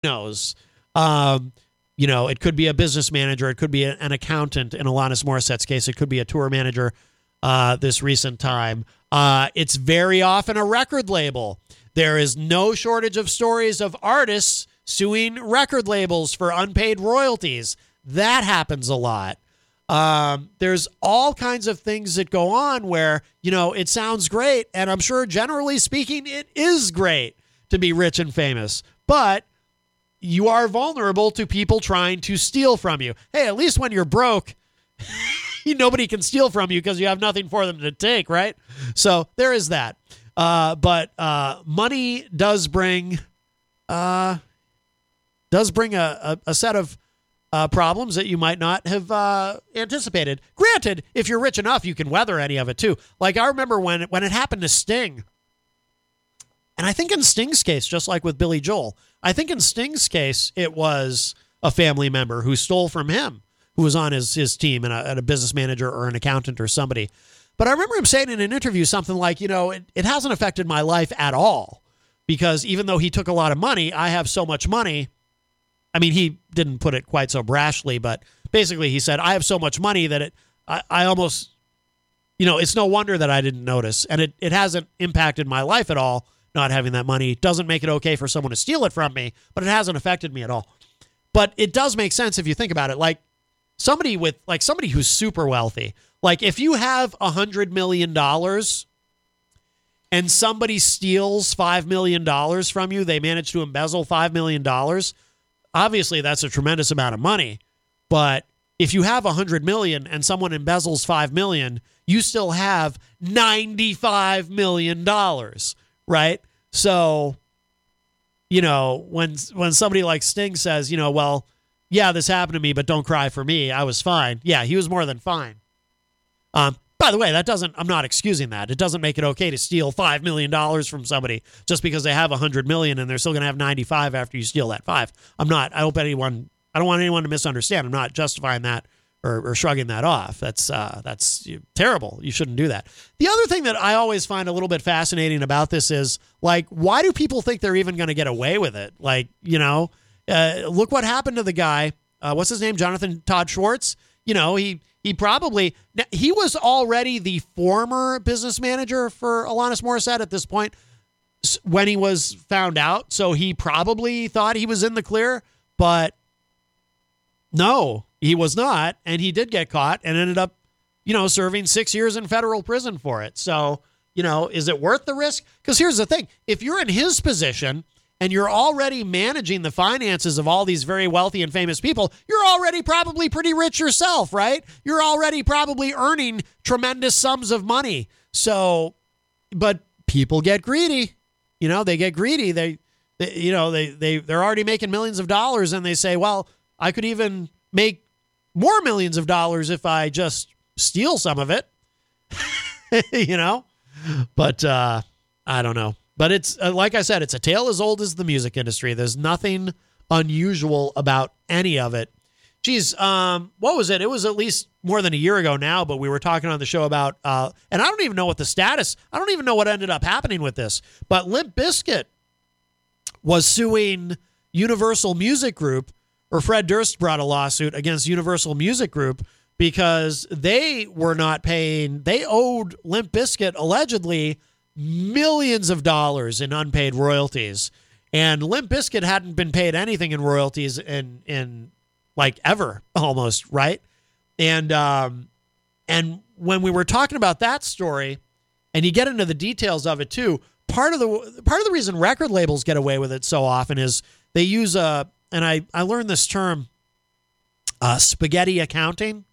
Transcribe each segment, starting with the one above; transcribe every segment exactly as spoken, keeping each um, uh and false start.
knows? Um, you know, it could be a business manager. It could be a, an accountant in Alanis Morissette's case. It could be a tour manager uh, this recent time. Uh, it's very often a record label. There is no shortage of stories of artists suing record labels for unpaid royalties. That happens a lot. Um, there's all kinds of things that go on where, you know, it sounds great. And I'm sure generally speaking, it is great to be rich and famous. But you are vulnerable to people trying to steal from you. Hey, at least when you're broke, nobody can steal from you because you have nothing for them to take, right? So there is that. Uh, but uh, money does bring uh, does bring a, a, a set of uh, problems that you might not have uh, anticipated. Granted, if you're rich enough, you can weather any of it too. Like I remember when when it happened to Sting, and I think in Sting's case, just like with Billy Joel, I think in Sting's case, it was a family member who stole from him, who was on his, his team and a, and a business manager or an accountant or somebody. But I remember him saying in an interview something like, you know, it, it hasn't affected my life at all because even though he took a lot of money, I have so much money. I mean, he didn't put it quite so brashly, but basically he said, I have so much money that it, I, I almost, you know, it's no wonder that I didn't notice. And it, it hasn't impacted my life at all. Not having that money doesn't make it okay for someone to steal it from me, but it hasn't affected me at all. But it does make sense if you think about it. Like somebody with, like somebody who's super wealthy, like if you have a hundred million dollars and somebody steals five million dollars from you, they manage to embezzle five million dollars. Obviously that's a tremendous amount of money. But if you have a hundred million and someone embezzles five million, you still have ninety-five million dollars. Right. So, you know, when when somebody like Sting says, you know, well, yeah, this happened to me, but don't cry for me. I was fine. Yeah, he was more than fine. Um, by the way, that doesn't I'm not excusing that. It doesn't make it okay to steal five million dollars from somebody just because they have one hundred million dollars and they're still going to have ninety-five after you steal that five. I'm not. I hope anyone I don't want anyone to misunderstand. I'm not justifying that. Or, or shrugging that off. That's uh, that's terrible. You shouldn't do that. The other thing that I always find a little bit fascinating about this is, like, why do people think they're even going to get away with it? Like, you know, uh, look what happened to the guy. Uh, what's his name? Jonathan Todd Schwartz. You know, he he probably he was already the former business manager for Alanis Morissette at this point when he was found out. So he probably thought he was in the clear, but no. He was not, and he did get caught and ended up, you know, serving six years in federal prison for it. So, you know, is it worth the risk? Because here's the thing. If you're in his position and you're already managing the finances of all these very wealthy and famous people, you're already probably pretty rich yourself, right? You're already probably earning tremendous sums of money. So, but people get greedy. You know, they get greedy. They, they you know, they, they, they're already making millions of dollars, and they say, well, I could even make more millions of dollars if I just steal some of it, you know, but uh, I don't know. But it's uh, like I said, it's a tale as old as the music industry. There's nothing unusual about any of it. Geez, um, what was it? It was at least more than a year ago now, but we were talking on the show about, uh, and I don't even know what the status, I don't even know what ended up happening with this, but Limp Bizkit was suing Universal Music Group, or Fred Durst brought a lawsuit against Universal Music Group because they were not paying, they owed Limp Bizkit allegedly millions of dollars in unpaid royalties. And Limp Bizkit hadn't been paid anything in royalties in, in like ever almost, right? And, um, and when we were talking about that story, and you get into the details of it too, part of the, part of the reason record labels get away with it so often is they use a, and I, I learned this term, uh, spaghetti accounting,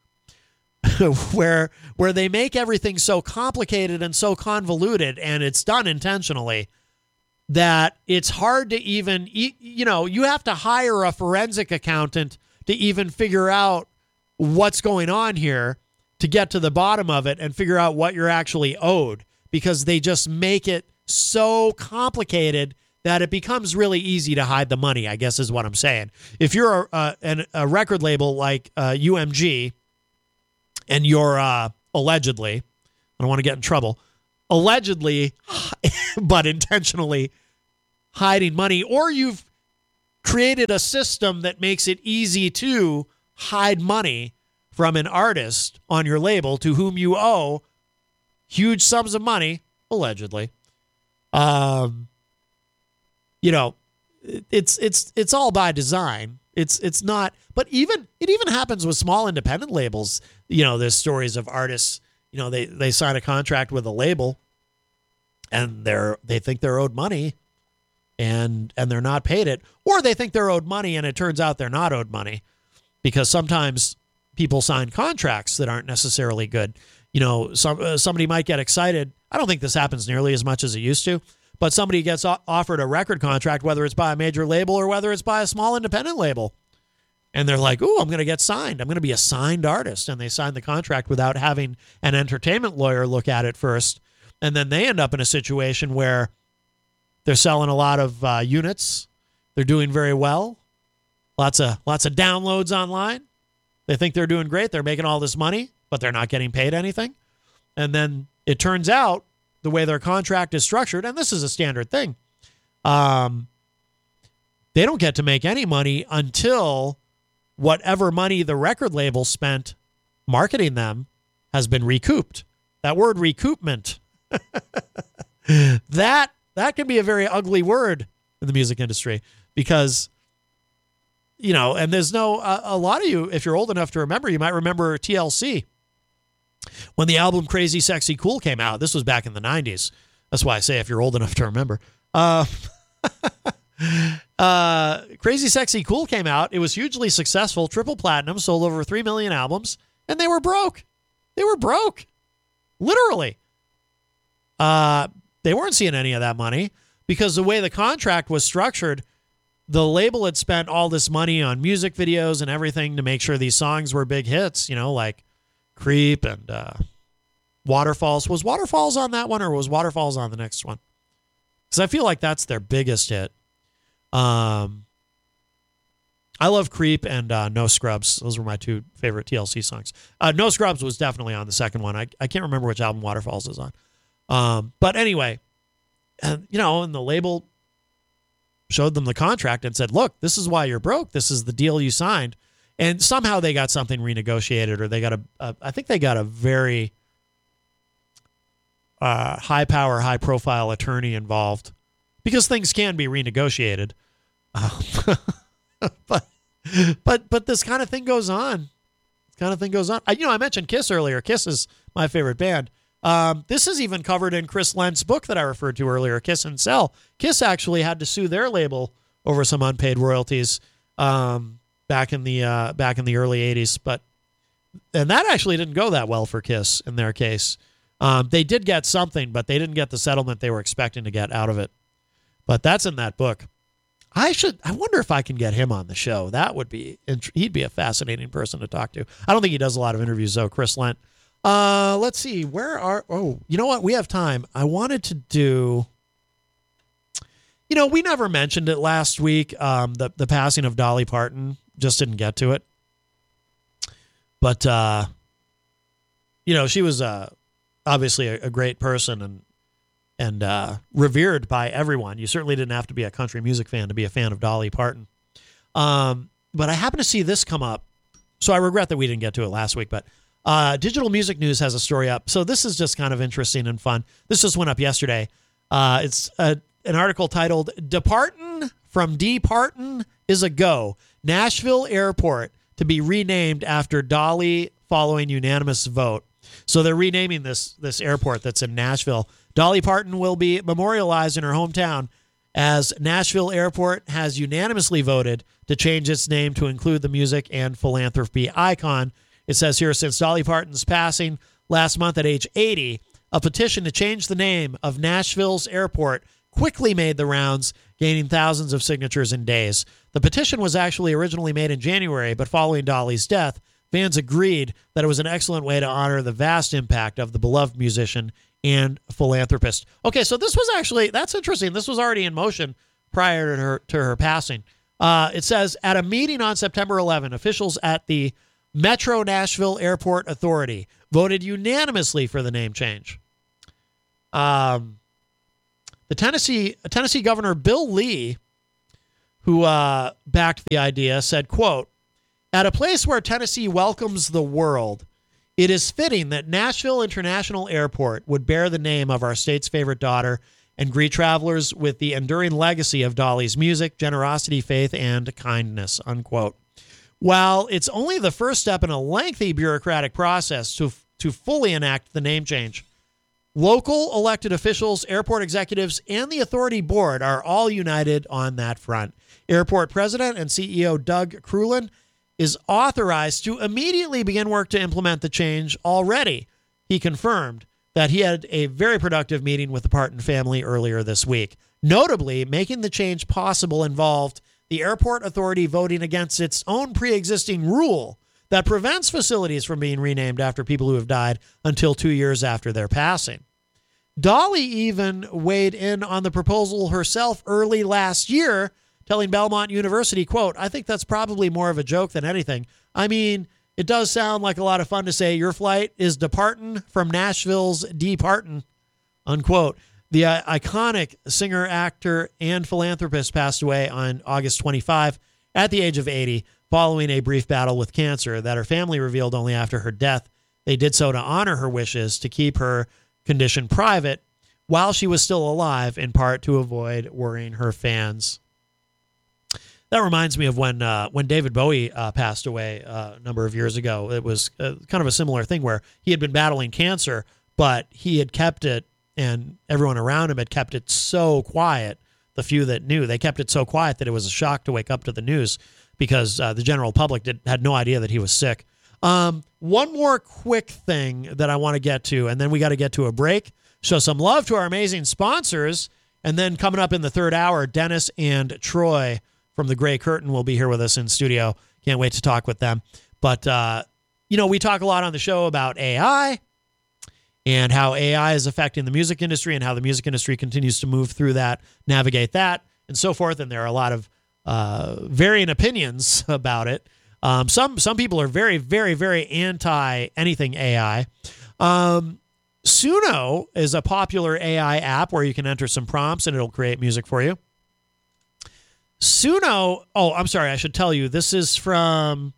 where where they make everything so complicated and so convoluted, and it's done intentionally, that it's hard to even, you know, you have to hire a forensic accountant to even figure out what's going on here to get to the bottom of it and figure out what you're actually owed, because they just make it so complicated that it becomes really easy to hide the money, I guess is what I'm saying. If you're a, a, an, a record label like uh, U M G and you're uh, allegedly, I don't want to get in trouble, allegedly, but intentionally hiding money, or you've created a system that makes it easy to hide money from an artist on your label to whom you owe huge sums of money, allegedly. Um, you know, it's it's it's all by design. It's it's not, but even it even happens with small independent labels. You know, there's stories of artists. You know, they they sign a contract with a label, and they're they think they're owed money, and and they're not paid it, or they think they're owed money, and it turns out they're not owed money, because sometimes people sign contracts that aren't necessarily good. You know, some uh, somebody might get excited. I don't think this happens nearly as much as it used to, but somebody gets o- offered a record contract, whether it's by a major label or whether it's by a small independent label. And they're like, ooh, I'm going to get signed. I'm going to be a signed artist. And they sign the contract without having an entertainment lawyer look at it first. And then they end up in a situation where they're selling a lot of uh, units. They're doing very well. Lots of lots of downloads online. They think they're doing great. They're making all this money, but they're not getting paid anything. And then it turns out the way their contract is structured, and this is a standard thing, um, they don't get to make any money until whatever money the record label spent marketing them has been recouped. That word recoupment, that that can be a very ugly word in the music industry, because, you know, and there's no, a, a lot of you, if you're old enough to remember, you might remember T L C. When the album Crazy Sexy Cool came out, this was back in the nineties. That's why I say if you're old enough to remember. Uh, uh, Crazy Sexy Cool came out. It was hugely successful, triple platinum, sold over three million albums, and they were broke. They were broke. Literally. Uh, they weren't seeing any of that money because the way the contract was structured, the label had spent all this money on music videos and everything to make sure these songs were big hits, you know, like Creep and uh, Waterfalls. Was Waterfalls on that one, or was Waterfalls on the next one? Because I feel like that's their biggest hit. Um, I love Creep and uh, No Scrubs. Those were my two favorite T L C songs. Uh, No Scrubs was definitely on the second one. I, I can't remember which album Waterfalls is on. Um, but anyway, and you know, and the label showed them the contract and said, look, this is why you're broke. This is the deal you signed. And somehow they got something renegotiated, or they got a, a I think they got a very uh, high power, high profile attorney involved, because things can be renegotiated. Uh, but, but, but this kind of thing goes on. This kind of thing goes on. I, you know, I mentioned Kiss earlier. Kiss is my favorite band. Um, this is even covered in Chris Lent's book that I referred to earlier, Kiss and Sell. Kiss actually had to sue their label over some unpaid royalties. Um, back in the uh, back in the early eighties, but and that actually didn't go that well for Kiss in their case. Um, they did get something, but they didn't get the settlement they were expecting to get out of it. But that's in that book. I should. I wonder if I can get him on the show. That would be. He'd be a fascinating person to talk to. I don't think he does a lot of interviews though. Chris Lent. Uh, let's see. Where are? Oh, you know what? We have time. I wanted to do. You know, we never mentioned it last week. Um, the the passing of Dolly Parton. Just didn't get to it. But, uh, you know, she was uh, obviously a, a great person and and uh, revered by everyone. You certainly didn't have to be a country music fan to be a fan of Dolly Parton. Um, but I happened to see this come up. So I regret that we didn't get to it last week. But uh, Digital Music News has a story up. So this is just kind of interesting and fun. This just went up yesterday. Uh, it's a, an article titled, "Departin' from D. Parton is a Go. Nashville Airport to be renamed after Dolly following unanimous vote." So they're renaming this this airport that's in Nashville. Dolly Parton will be memorialized in her hometown, as Nashville Airport has unanimously voted to change its name to include the music and philanthropy icon. It says here, since Dolly Parton's passing last month at age eighty, a petition to change the name of Nashville's airport quickly made the rounds, gaining thousands of signatures in days. The petition was actually originally made in January, but following Dolly's death, fans agreed that it was an excellent way to honor the vast impact of the beloved musician and philanthropist. Okay, so this was actually, that's interesting. This was already in motion prior to her, to her passing. Uh, it says, at a meeting on September eleventh, officials at the Metro Nashville Airport Authority voted unanimously for the name change. Um, the Tennessee Tennessee Governor Bill Lee, who uh, backed the idea, said, quote, "At a place where Tennessee welcomes the world, it is fitting that Nashville International Airport would bear the name of our state's favorite daughter and greet travelers with the enduring legacy of Dolly's music, generosity, faith, and kindness," unquote. While it's only the first step in a lengthy bureaucratic process to, to fully enact the name change, local elected officials, airport executives, and the authority board are all united on that front. Airport president and C E O Doug Crulin is authorized to immediately begin work to implement the change already. He confirmed that he had a very productive meeting with the Parton family earlier this week. Notably, making the change possible involved the airport authority voting against its own pre-existing rule that prevents facilities from being renamed after people who have died until two years after their passing. Dolly even weighed in on the proposal herself early last year, telling Belmont University, quote, "I think that's probably more of a joke than anything. I mean, it does sound like a lot of fun to say your flight is departin' from Nashville's departin'," unquote. The uh, iconic singer, actor, and philanthropist passed away on August twenty-fifth at the age of eighty, following a brief battle with cancer that her family revealed only after her death. They did so to honor her wishes to keep her condition private while she was still alive, in part to avoid worrying her fans. That reminds me of when uh, when David Bowie uh, passed away uh, a number of years ago. It was uh, kind of a similar thing where he had been battling cancer, but he had kept it, and everyone around him had kept it so quiet. The few that knew, they kept it so quiet that it was a shock to wake up to the news, because uh, the general public did, had no idea that he was sick. Um, one more quick thing that I want to get to, and then we got to get to a break. Show some love to our amazing sponsors. And then coming up in the third hour, Dennis and Troy from the Gray Curtain will be here with us in studio. Can't wait to talk with them. But, uh, you know, we talk a lot on the show about A I and how A I is affecting the music industry and how the music industry continues to move through that, navigate that, and so forth. And there are a lot of uh, varying opinions about it. Um, some some people are very, very, very anti anything A I. Um, Suno is a popular A I app where you can enter some prompts and it'll create music for you. Suno, oh, I'm sorry, I should tell you, this is from,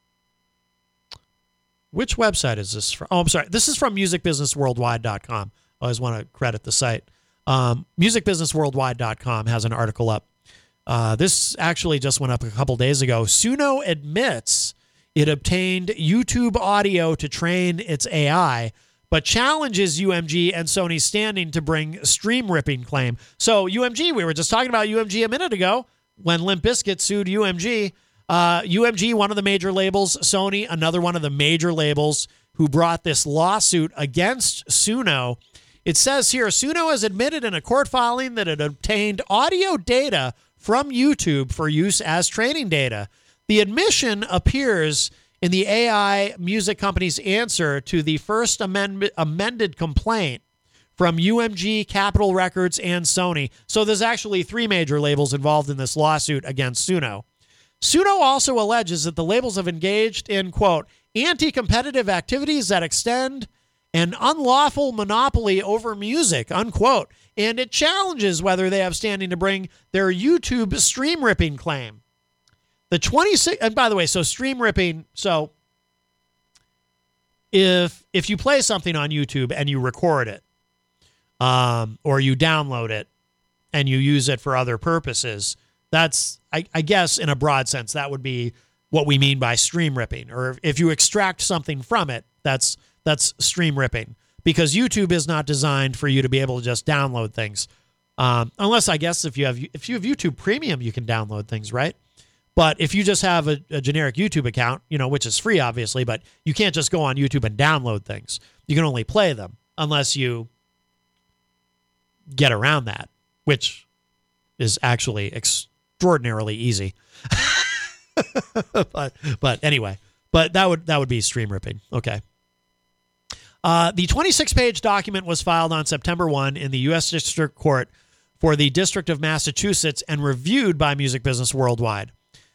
which website is this from? Oh, I'm sorry, this is from music business worldwide dot com. I always want to credit the site. Um, music business worldwide dot com has an article up. Uh, this actually just went up a couple days ago. Suno admits it obtained YouTube audio to train its A I, but challenges U M G and Sony's standing to bring stream ripping claim. So U M G, we were just talking about U M G a minute ago when Limp Bizkit sued U M G. Uh, U M G, one of the major labels, Sony, another one of the major labels who brought this lawsuit against Suno. It says here, Suno has admitted in a court filing that it obtained audio data from YouTube for use as training data. The admission appears in the A I music company's answer to the first amend- amended complaint from U M G, Capitol Records, and Sony. So there's actually three major labels involved in this lawsuit against Suno. Suno also alleges that the labels have engaged in, quote, anti-competitive activities that extend an unlawful monopoly over music, unquote. And it challenges whether they have standing to bring their YouTube stream ripping claim. The twenty-six, and by the way, so stream ripping, so if if you play something on YouTube and you record it, um, or you download it and you use it for other purposes, that's, I, I guess, in a broad sense, that would be what we mean by stream ripping. Or if you extract something from it, that's that's stream ripping, because YouTube is not designed for you to be able to just download things, um, unless I guess if you have if you have YouTube Premium, you can download things, right? But if you just have a, a generic YouTube account, you know, which is free, obviously, but you can't just go on YouTube and download things. You can only play them unless you get around that, which is actually extraordinarily easy. but but anyway, but that would that would be stream ripping. Okay. Uh, the twenty-six page document was filed on September first in the U S District Court for the District of Massachusetts and reviewed by Music Business Worldwide.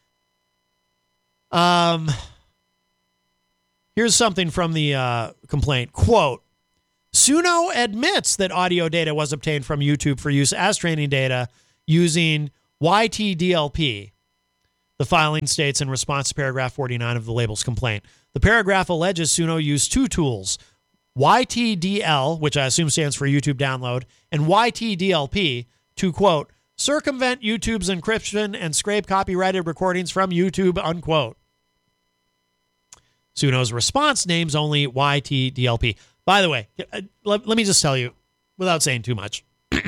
Um, here's something from the uh, complaint. Quote, Suno admits that audio data was obtained from YouTube for use as training data using Y T D L P. The filing states in response to paragraph forty-nine of the label's complaint. The paragraph alleges Suno used two tools, Y T D L, which I assume stands for YouTube download, and Y T D L P to, quote, circumvent YouTube's encryption and scrape copyrighted recordings from YouTube, unquote. Suno's response names only Y T D L P. By the way, let, let me just tell you, without saying too much,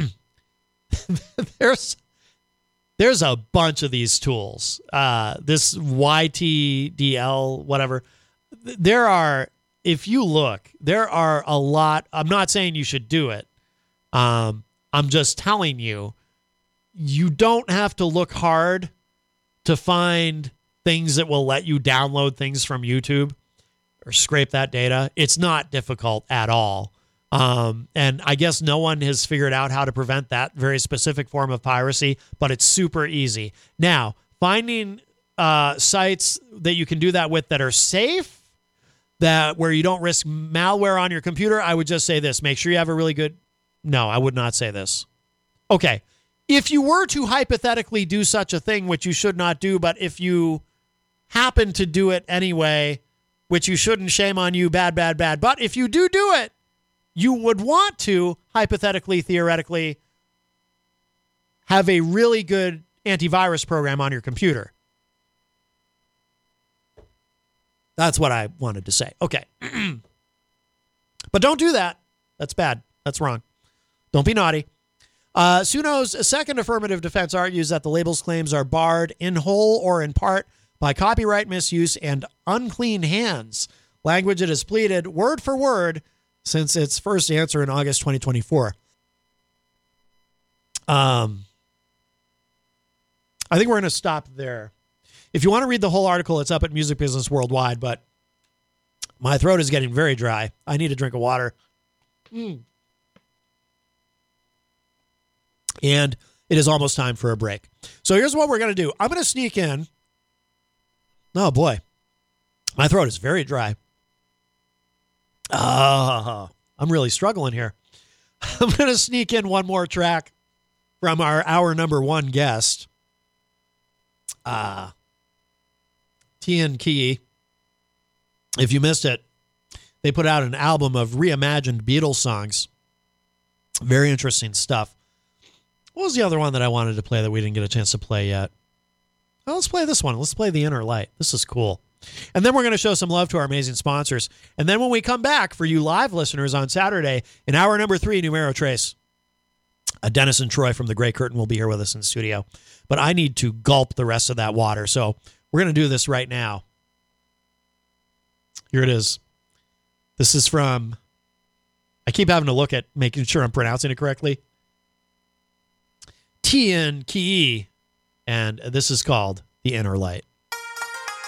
there's there's a bunch of these tools. Uh, this Y T D L, whatever. There are, if you look, there are a lot. I'm not saying you should do it. Um, I'm just telling you, you don't have to look hard to find things that will let you download things from YouTube or scrape that data. It's not difficult at all. Um, and I guess no one has figured out how to prevent that very specific form of piracy, but it's super easy. Now, finding uh, sites that you can do that with that are safe, that where you don't risk malware on your computer, I would just say this. Make sure you have a really good... No, I would not say this. Okay. If you were to hypothetically do such a thing, which you should not do, but if you happen to do it anyway, which you shouldn't, shame on you, bad, bad, bad. But if you do do it, you would want to, hypothetically, theoretically, have a really good antivirus program on your computer. That's what I wanted to say. Okay. But don't do that. That's bad. That's wrong. Don't be naughty. Uh, Suno's second affirmative defense argues that the label's claims are barred in whole or in part by copyright misuse and unclean hands, language it has pleaded word for word since its first answer in August twenty twenty-four. Um, I think we're going to stop there. If you want to read the whole article, it's up at Music Business Worldwide, but my throat is getting very dry. I need a drink of water. Mm. And it is almost time for a break. So here's what we're going to do. I'm going to sneak in. Oh, boy. My throat is very dry. Ah, I'm really struggling here. I'm going to sneak in one more track from our hour number one guest. Uh, Tian Key. If you missed it, they put out an album of reimagined Beatles songs. Very interesting stuff. What was the other one that I wanted to play that we didn't get a chance to play yet? Well, let's play this one. Let's play The Inner Light. This is cool. And then we're going to show some love to our amazing sponsors. And then when we come back, for you live listeners on Saturday, in hour number three, Numero Trace, uh, Dennis and Troy from The Grey Curtain will be here with us in the studio. But I need to gulp the rest of that water. So we're going to do this right now. Here it is. This is from, I keep having to look at making sure I'm pronouncing it correctly, Tian Key. And this is called The Inner Light.